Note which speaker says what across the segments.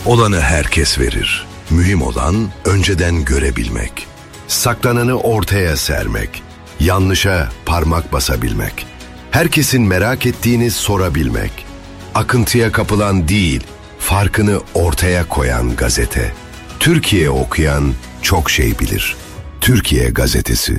Speaker 1: Olanı herkes verir. Mühim olan önceden görebilmek. Saklananı ortaya sermek. Yanlışa parmak basabilmek. Herkesin merak ettiğini sorabilmek. Akıntıya kapılan değil, farkını ortaya koyan gazete. Türkiye okuyan çok şey bilir. Türkiye Gazetesi.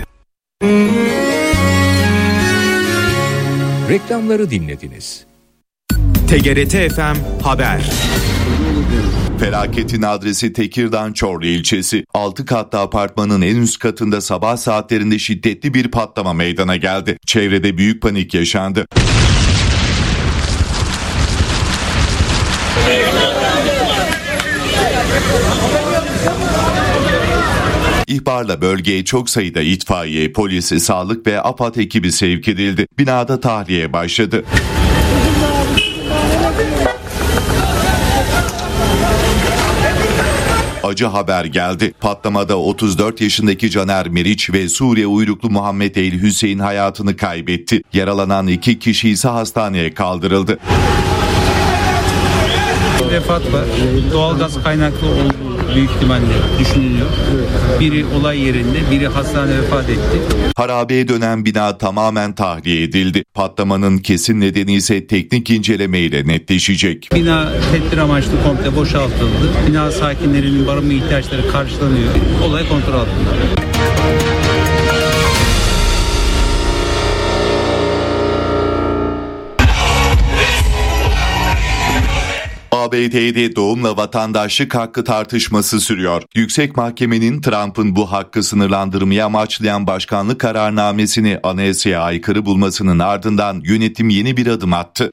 Speaker 2: Reklamları dinlediniz. TGRT FM Haber.
Speaker 3: Felaketin adresi Tekirdağ Çorlu ilçesi. 6 katlı apartmanın en üst katında sabah saatlerinde şiddetli bir patlama meydana geldi. Çevrede büyük panik yaşandı. İhbarla bölgeye çok sayıda itfaiye, polis, sağlık ve AFAD ekibi sevk edildi. Binada tahliye başladı. Acı haber geldi. Patlamada 34 yaşındaki Caner Meriç ve Suriye uyruklu Muhammed El Hüseyin hayatını kaybetti. Yaralanan 2 kişi ise hastaneye kaldırıldı.
Speaker 4: Vefat var. Doğalgaz kaynaklı olduğu büyük ihtimalle düşünülüyor. Biri olay yerinde, biri hastanede vefat etti.
Speaker 3: Harabeye dönen bina tamamen tahliye edildi. Patlamanın kesin nedeni ise teknik incelemeyle netleşecek.
Speaker 4: Bina tedbir amaçlı komple boşaltıldı. Bina sakinlerinin barınma ihtiyaçları karşılanıyor. Olay kontrol altında.
Speaker 3: ABD'de doğumla vatandaşlık hakkı tartışması sürüyor. Yüksek Mahkemenin Trump'ın bu hakkı sınırlandırmayı amaçlayan başkanlık kararnamesini anayasaya aykırı bulmasının ardından yönetim yeni bir adım attı.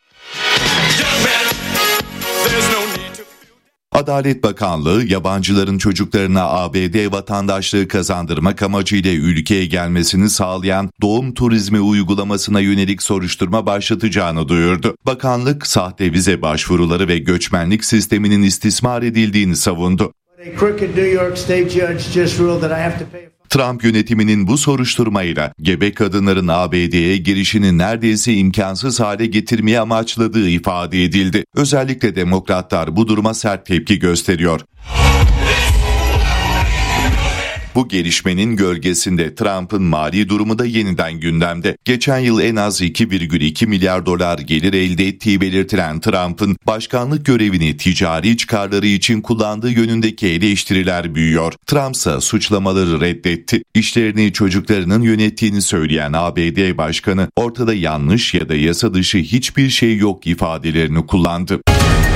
Speaker 3: Adalet Bakanlığı, yabancıların çocuklarına ABD vatandaşlığı kazandırmak amacıyla ülkeye gelmesini sağlayan doğum turizmi uygulamasına yönelik soruşturma başlatacağını duyurdu. Bakanlık, sahte vize başvuruları ve göçmenlik sisteminin istismar edildiğini savundu. Trump yönetiminin bu soruşturmayla gebe kadınların ABD'ye girişini neredeyse imkansız hale getirmeye amaçladığı ifade edildi. Özellikle demokratlar bu duruma sert tepki gösteriyor. Bu gelişmenin gölgesinde Trump'ın mali durumu da yeniden gündemde. Geçen yıl en az 2,2 milyar dolar gelir elde ettiği belirtilen Trump'ın başkanlık görevini ticari çıkarları için kullandığı yönündeki eleştiriler büyüyor. Trump ise suçlamaları reddetti. İşlerini çocuklarının yönettiğini söyleyen ABD Başkanı ortada yanlış ya da yasa dışı hiçbir şey yok ifadelerini kullandı.